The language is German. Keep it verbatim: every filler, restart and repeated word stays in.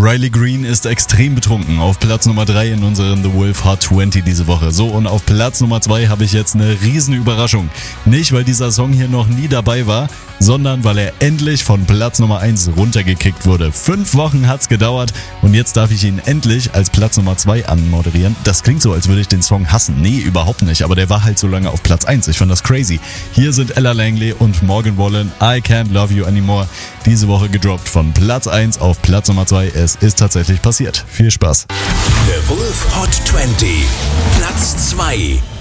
Riley Green ist extrem betrunken. Auf Platz Nummer drei in unseren The Wolf Hot zwanzig diese Woche. So, und auf Platz Nummer zwei habe ich jetzt eine riesen Überraschung. Nicht, weil dieser Song hier noch nie dabei war, sondern weil er endlich von Platz Nummer eins runtergekickt wurde. Fünf Wochen hat's gedauert und jetzt darf ich ihn endlich als Platz Nummer zwei anmoderieren. Das klingt so, als würde ich den Song hassen. Nee, überhaupt nicht, aber der war halt so lange auf Platz eins. Ich fand das crazy. Hier sind Ella Langley und Morgan Wallen, I Can't Love You Anymore. Diese Woche gedroppt von Platz eins auf Platz Nummer zwei. Es ist tatsächlich passiert. Viel Spaß. The Wolf Hot zwanzig, Platz zwei.